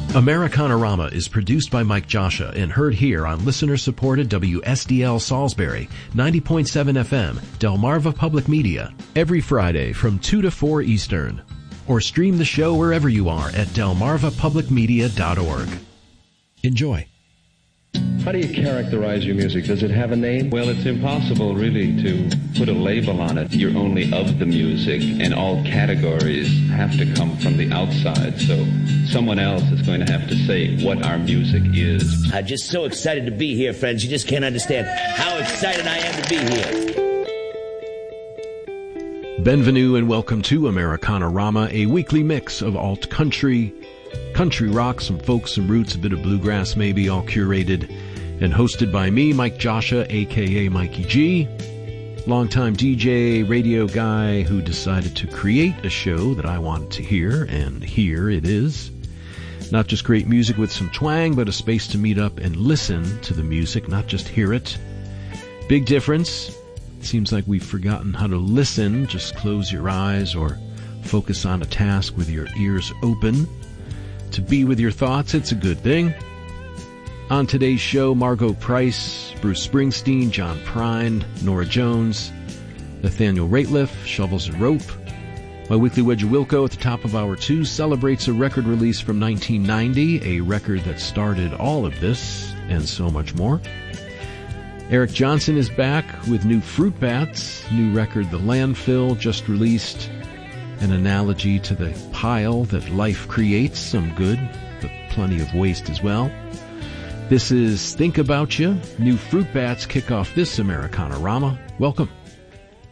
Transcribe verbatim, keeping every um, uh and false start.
Americanarama is produced by Mike Joshua and heard here on listener-supported W S D L Salisbury, ninety point seven F M, Delmarva Public Media, every Friday from two to four Eastern. Or stream the show wherever you are at delmarva public media dot org. Enjoy. How do you characterize your music? Does it have a name? Well, it's impossible really to put a label on it. You're only of the music, and all categories have to come from the outside. So someone else is going to have to say what our music is. I'm just so excited to be here, friends. You just can't understand how excited I am to be here. Benvenue and welcome to Americanarama, a weekly mix of alt country, country rock, some folk, some roots, a bit of bluegrass maybe, all curated and hosted by me, Mike Joshua, a k a. Mikey G, longtime D J, radio guy who decided to create a show that I wanted to hear, and here it is. Not just great music with some twang, but a space to meet up and listen to the music, not just hear it. Big difference. It seems like we've forgotten how to listen. Just close your eyes or focus on a task with your ears open. To be with your thoughts, it's a good thing. On today's show, Margo Price, Bruce Springsteen, John Prine, Norah Jones, Nathaniel Rateliff, Shovels and Rope. My weekly Wedge of Wilco at the top of hour two celebrates a record release from nineteen ninety, a record that started all of this and so much more. Eric Johnson is back with new Fruit Bats, new record The Landfill, just released. An analogy to the pile that life creates, some good, but plenty of waste as well. This is Think About You. New Fruit Bats kick off this Americanarama. Welcome.